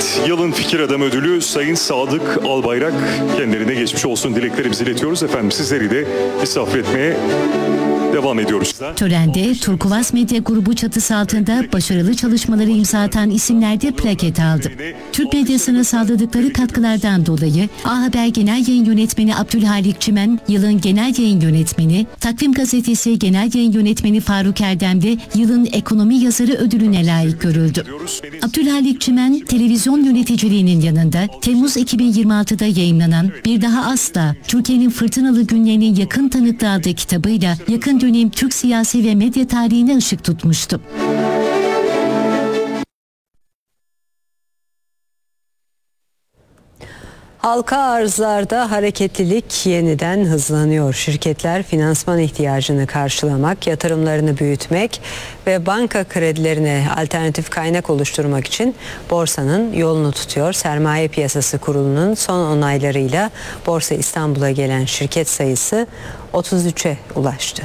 yılın fikir adamı ödülü Sayın Sadık Albayrak, kendilerine geçmiş olsun dileklerimizi iletiyoruz. Efendim sizleri de misafir etmeye devam ediyoruz. Törende Turkuaz Medya Grubu çatısı altında başarılı çalışmaları imza atan isimler de plaket aldı. Türk medyasına sağladıkları katkılardan dolayı A Haber Genel Yayın Yönetmeni Abdülhalik Çimen, yılın genel yayın yönetmeni, Takvim Gazetesi Genel Yayın Yönetmeni Faruk Erdem de yılın ekonomi yazarı ödülüne layık görüldü. Abdülhalik Çimen, televizyon yöneticiliğinin yanında Temmuz 2026'da yayınlanan Bir Daha Asla, Türkiye'nin Fırtınalı Günlerinin Yakın Tanıklığı adlı kitabıyla yakın dönem Türk siyasi ve medya tarihine ışık tutmuştu. Halka arzlarda hareketlilik yeniden hızlanıyor. Şirketler finansman ihtiyacını karşılamak, yatırımlarını büyütmek ve banka kredilerine alternatif kaynak oluşturmak için borsanın yolunu tutuyor. Sermaye Piyasası Kurulu'nun son onaylarıyla Borsa İstanbul'a gelen şirket sayısı 33'e ulaştı.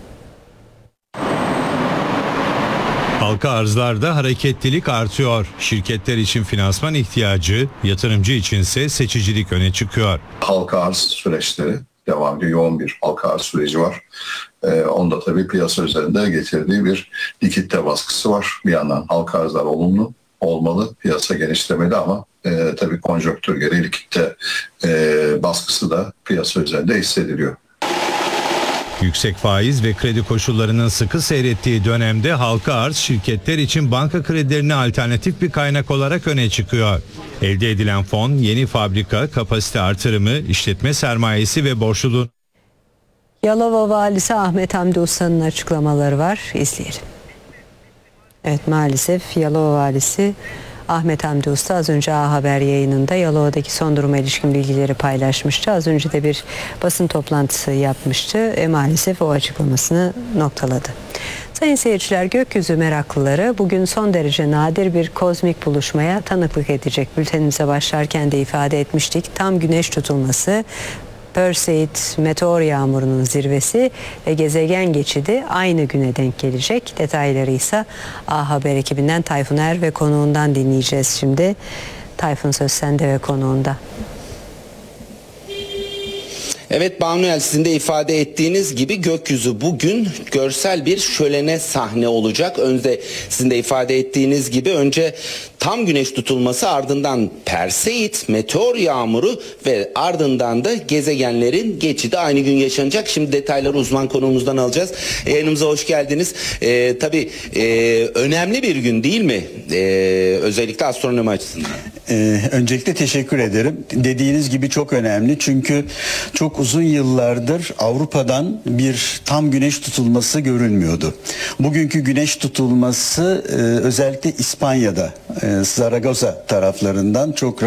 Halka arzlarda hareketlilik artıyor. Şirketler için finansman ihtiyacı, yatırımcı içinse seçicilik öne çıkıyor. Halka arz süreçleri devam ediyor. Yoğun bir halka arz süreci var. Onda tabii piyasa üzerinde getirdiği bir likitte baskısı var. Bir yandan halka arzlar olumlu olmalı, piyasa genişlemeli ama tabii konjonktür gereği likitte baskısı da piyasa üzerinde hissediliyor. Yüksek faiz ve kredi koşullarının sıkı seyrettiği dönemde halka arz şirketler için banka kredilerine alternatif bir kaynak olarak öne çıkıyor. Elde edilen fon yeni fabrika, kapasite artırımı, işletme sermayesi ve borçluluğun. Yalova Valisi Ahmet Hamdi Usta'nın açıklamaları var. İzleyelim. Evet, maalesef Yalova Valisi Ahmet Hamdi Usta az önce A Haber yayınında Yalova'daki son duruma ilişkin bilgileri paylaşmıştı. Az önce de bir basın toplantısı yapmıştı. Maalesef o açıklamasını noktaladı. Sayın seyirciler, gökyüzü meraklıları bugün son derece nadir bir kozmik buluşmaya tanıklık edecek. Bültenimize başlarken de ifade etmiştik. Tam güneş tutulması, Perseid meteor yağmurunun zirvesi ve gezegen geçidi aynı güne denk gelecek. Detayları ise A Haber ekibinden Tayfun Er ve konuğundan dinleyeceğiz şimdi. Tayfun, söz sende ve konuğunda. Evet Banu, sizin de ifade ettiğiniz gibi gökyüzü bugün görsel bir şölene sahne olacak. Önce sizin de ifade ettiğiniz gibi önce tam güneş tutulması, ardından Perseid meteor yağmuru ve ardından da gezegenlerin geçidi aynı gün yaşanacak. Şimdi detayları uzman konuğumuzdan alacağız. Yayınımıza hoş geldiniz. Tabii önemli bir gün değil mi? Özellikle astronomi açısından. Öncelikle teşekkür ederim. Dediğiniz gibi çok önemli. Çünkü çok uzun yıllardır Avrupa'dan bir tam güneş tutulması görülmüyordu. Bugünkü güneş tutulması özellikle İspanya'da, Zaragoza taraflarından çok